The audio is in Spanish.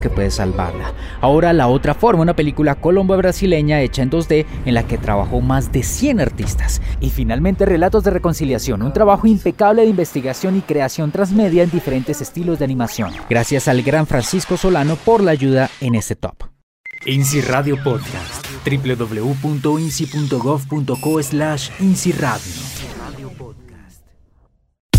que puede salvarla. Ahora La Otra Forma, una película colombo-brasileña hecha en 2D en la que trabajó más de 100 artistas. Y finalmente Relatos de Reconciliación, un trabajo impecable de investigación y creación transmedia en diferentes estilos de animación. Gracias al gran Francisco Solano por la ayuda en este top. INSI Radio Podcast, www.insi.gov.co/INSI Radio.